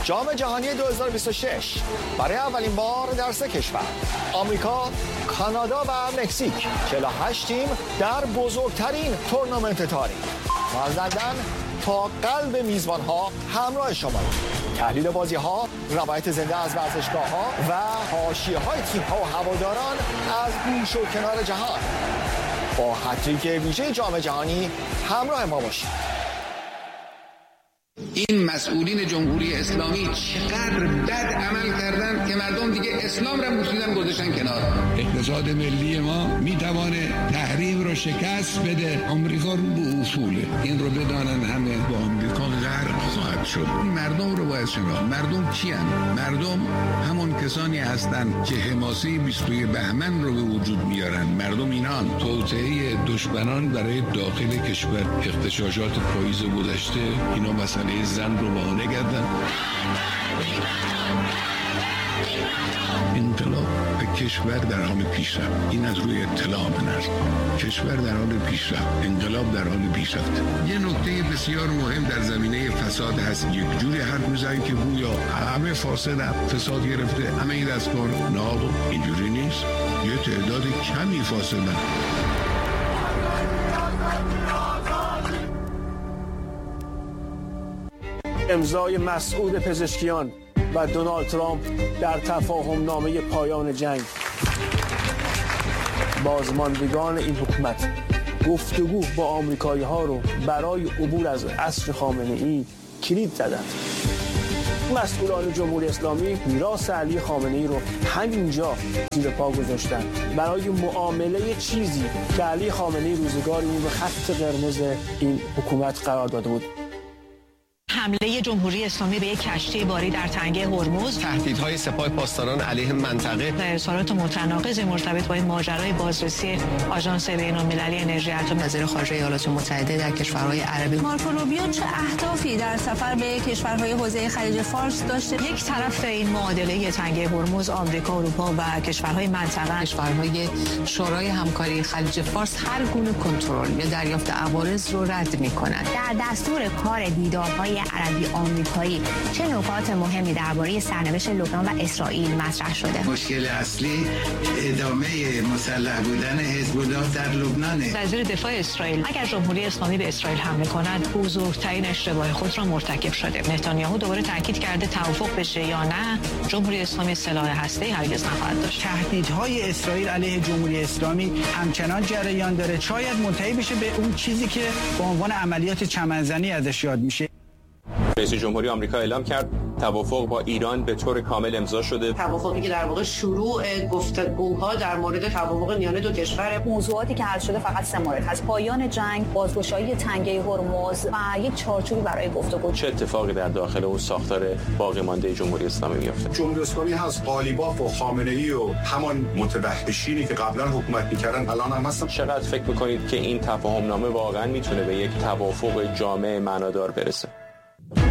جام جهانی 2026 برای اولین بار در 3 کشور آمریکا، کانادا و مکزیک 48 تیم در بزرگترین تورنمنت تاریخ. ما از لندن تا قلب میزبان‌ها همراه شما. تحلیل بازی‌ها، روایت زنده از ورزشگاه‌ها و حاشیه‌های تیم‌ها و هواداران از گوش و کنار جهان. با هتریک ویژه جام جهانی همراه ما باشید. این مسئولین جمهوری اسلامی چقدر بد عمل کردن که مردم دیگه اسلام را مسلمان گذاشتن کنار. اقتصاد ملی ما میتوانه تحریم رو شکست بده. آمریکا رو به اصوله، این رو بدانن همه. با آمریکا غرق خواهد شد. مردم رو باید شناخت. مردم کیان؟ مردم همون کسانی هستند که حماسه 22 بهمن رو به وجود میارن. مردم اینان. توطئه دشمنان برای داخل کشور، اغتشاشات پاییز گذشته، اینا مسئله زن رو بهانه کردن. انقلاب به کشور در حال پیشرفت. این از روی اطلاع من است. کشور در حال پیشرفت، انقلاب در حال پیشرفت. یه نکته بسیار مهم در زمینه فساد هست. یک جوری حرف میزنیم که گویا همه فاسدن، فساد گرفته، همه این دستگاه. نه، اینجوری نیست. یه تعداد کمی فاسدن. امضای مسعود پزشکیان و دونالد ترامپ در تفاهم نامه پایان جنگ. بازماندگان این حکومت گفتگو با آمریکایی ها رو برای عبور از عصر خامنه ای کلید زدند. مسئولان جمهوری اسلامی میراث علی خامنه ای رو همینجا زیر پا گذاشتن برای معامله چیزی که علی خامنه ای روزگاری رو به خط قرمز این حکومت قرار داده بود. حمله جمهوری اسلامی به یک کشتی باری در تنگه هرمز، تهدیدهای سپاه پاسداران علیه منطقه و ارسالات متناقض مرتبط با این ماجرای بازرسی آژانس بین‌المللی انرژی اتم. وزیر خارجه ایالات متحده در کشورهای عربی مارکو روبیو چه اهدافی در سفر به کشورهای حوزه خلیج فارس داشته؟ یک طرف این معادله تنگه هرمز آمریکا، اروپا و کشورهای منطقه، کشورهای شورای همکاری خلیج فارس هر گونه کنترل یا دریافت عوارض رو رد می‌کنند. در دستور کار دیدارهای عربی آمریکایی چه نکات مهمی درباره سرنوشت لبنان و اسرائیل مطرح شده؟ مشکل اصلی ادامه مسلح بودن حزب الله در لبنان. وزیر دفاع اسرائیل: اگر جمهوری اسلامی به اسرائیل حمله کند بزرگترین اشتباه خود را مرتکب شده. نتانیاهو دوباره تاکید کرده توافق بشه یا نه جمهوری اسلامی سلاح هسته‌ای هرگز نخواهد داشت. تهدیدهای اسرائیل علیه جمهوری اسلامی همچنان جریان داره. شاید منتهی بشه به اون چیزی که به عنوان عملیات چمنزنی ازش یاد میشه. رئیس جمهوری آمریکا اعلام کرد توافق با ایران به طور کامل امضا شده. توافقی که در واقع شروع گفتگوها در مورد توافق میان دو کشور. موضوعاتی که حل شده فقط 3 مورد هست: پایان جنگ، بازگشایی تنگه هرمز و یک چارچوبی برای گفتگو. چه اتفاقی در داخل اون ساختار باقی مانده جمهوری اسلامی میفته؟ جمهوری اسلامی هست قالیباف و خامنه‌ای و همان متوحشینی که قبلا حکومت می‌کردن الان هم هستن. چقدر فکر می‌کنید که این تفاهم نامه واقعا میتونه به یک توافق جامع معنادار برسه؟